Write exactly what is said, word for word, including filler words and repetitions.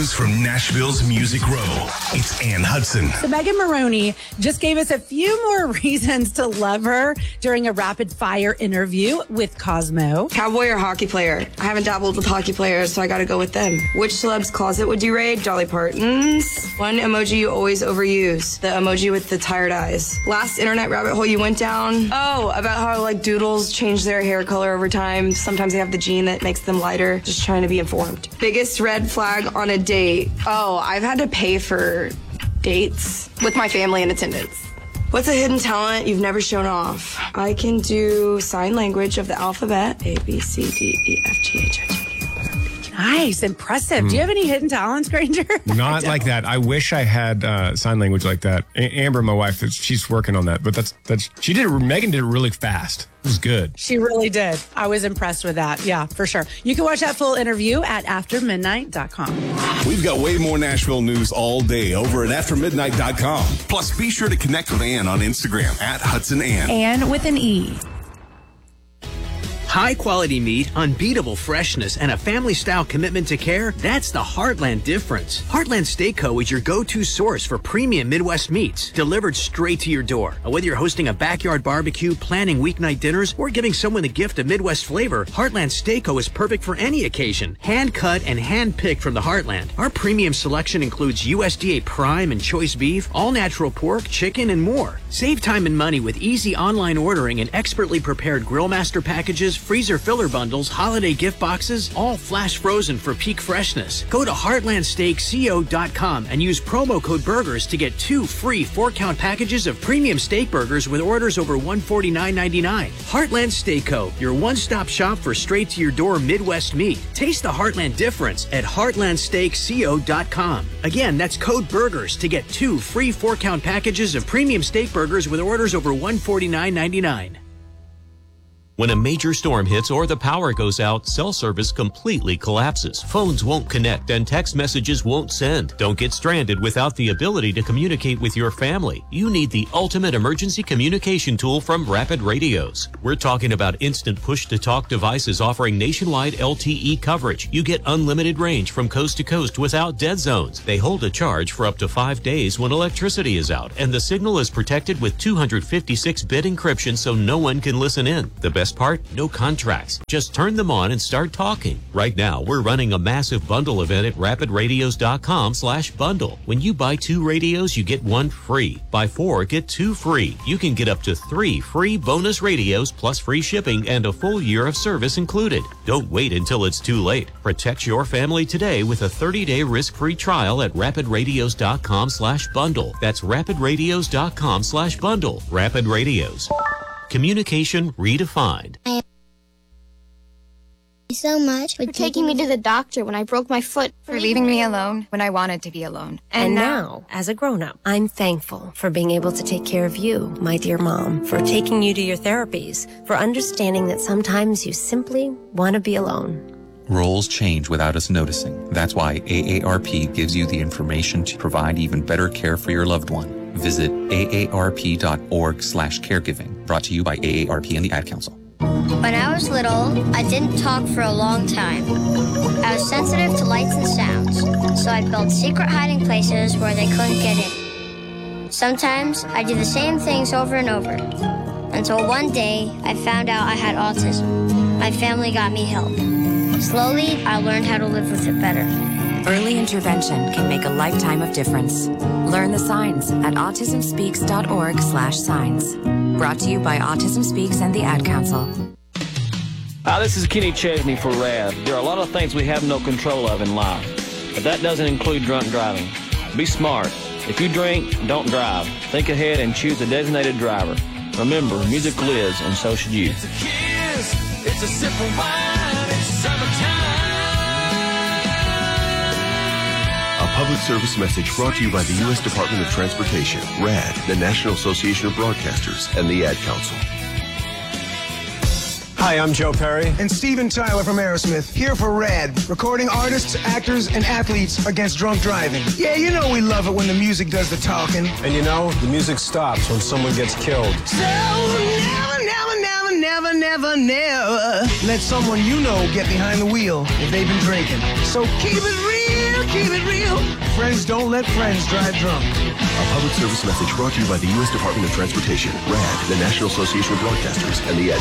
news from Nashville's Music Row. It's Ann Hudson. So Megan Moroney just gave us a few more reasons to love her during a rapid fire interview with Cosmo. Cowboy or hockey player? I haven't dabbled with hockey players, so I gotta go with them. Which celeb's closet would you raid? Dolly Parton's. One emoji you always overuse. The emoji with the tired eyes. Last internet rabbit hole you went down? Oh, about how like doodles change their hair color over time. Sometimes they have the gene that makes them lighter. Just trying to be informed. Biggest red flag on a date? Oh, I've had to pay for dates with my family in attendance. What's a hidden talent you've never shown off? I can do sign language of the alphabet. A, B, C, D, E, F, G, H, I, J, K. Nice, impressive. Mm. Do you have any hidden talents, Granger? Not like that. I wish I had uh, sign language like that. A- Amber, my wife, she's working on that. But that's that's she did it. Megan did it really fast. It was good. She really did. I was impressed with that. Yeah, for sure. You can watch that full interview at after midnight dot com. We've got way more Nashville news all day over at after midnight dot com. Plus, be sure to connect with Ann on Instagram at Hudson Ann. Ann with an E. High quality meat, unbeatable freshness, and a family style commitment to care, that's the Heartland difference. Heartland Steak Co. is your go-to source for premium Midwest meats, delivered straight to your door. Whether you're hosting a backyard barbecue, planning weeknight dinners, or giving someone a gift of Midwest flavor, Heartland Steak Co. is perfect for any occasion. Hand cut and hand picked from the Heartland. Our premium selection includes U S D A prime and choice beef, all natural pork, chicken, and more. Save time and money with easy online ordering and expertly prepared Grillmaster packages, freezer filler bundles, holiday gift boxes, all flash frozen for peak freshness. Go to heartland steak co dot com and use promo code BURGERS to get two free four-count packages of premium steak burgers with orders over one hundred forty-nine ninety-nine. Heartland Steak Co., your one-stop shop for straight-to-your-door Midwest meat. Taste the Heartland difference at heartland steak co dot com. Again, that's code BURGERS to get two free four-count packages of premium steak burgers with orders over one hundred forty-nine ninety-nine. When a major storm hits or the power goes out, cell service completely collapses. Phones won't connect and text messages won't send. Don't get stranded without the ability to communicate with your family. You need the ultimate emergency communication tool from Rapid Radios. We're talking about instant push-to-talk devices offering nationwide L T E coverage. You get unlimited range from coast to coast without dead zones. They hold a charge for up to five days when electricity is out, and the signal is protected with two hundred fifty-six bit encryption so no one can listen in. The best part? No contracts. Just turn them on and start talking. Right now, we're running a massive bundle event at rapid radios dot com slash bundle. When you buy two radios, you get one free. Buy four, get two free. You can get up to three free bonus radios plus free shipping and a full year of service included. Don't wait until it's too late. Protect your family today with a thirty-day risk-free trial at rapid radios dot com slash bundle. That's rapid radios dot com slash bundle. Rapid Radios. Communication redefined. Thank you so much for, for taking me to the doctor when I broke my foot. For leaving me alone when I wanted to be alone. And, and now, as a grown-up, I'm thankful for being able to take care of you, my dear mom, for taking you to your therapies, for understanding that sometimes you simply want to be alone. Roles change without us noticing. That's why A A R P gives you the information to provide even better care for your loved one. Visit A A R P dot org slash caregiving. Brought to you by A A R P and the Ad Council. When I was little, I didn't talk for a long time. I was sensitive to lights and sounds, so I built secret hiding places where they couldn't get in. Sometimes I did the same things over and over, until one day I found out I had autism. My family got me help. Slowly, I learned how to live with it better. Early intervention can make a lifetime of difference. Learn the signs at autism speaks dot org slash signs. Brought to you by Autism Speaks and the Ad Council. Hi, this is Kenny Chesney for RAD. There are a lot of things we have no control of in life, but that doesn't include drunk driving. Be smart. If you drink, don't drive. Think ahead and choose a designated driver. Remember, music lives, and so should you. It's a kiss, it's a sip of wine, it's summertime. A public service message brought to you by the U S Department of Transportation, RAD, the National Association of Broadcasters, and the Ad Council. Hi, I'm Joe Perry. And Steven Tyler from Aerosmith, here for RAD, recording artists, actors, and athletes against drunk driving. Yeah, you know we love it when the music does the talking. And you know, the music stops when someone gets killed. So never, never, never, never never, never, never let someone you know get behind the wheel if they've been drinking. So keep it real, keep it real. Friends don't let friends drive drunk. A public service message brought to you by the U S Department of Transportation, RAD, the National Association of Broadcasters, and the Ad